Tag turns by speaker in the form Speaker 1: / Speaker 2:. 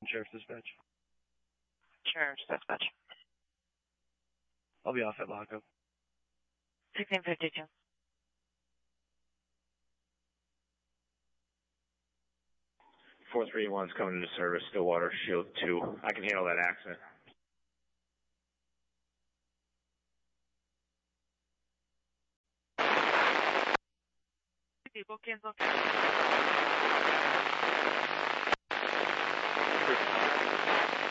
Speaker 1: Sheriff's Dispatch.
Speaker 2: Sheriff's Dispatch.
Speaker 1: I'll be off at lockup.
Speaker 2: 1652.
Speaker 3: Four 3-1's coming into service, Stillwater, Shield 2. I can handle that accident.
Speaker 2: People cancel.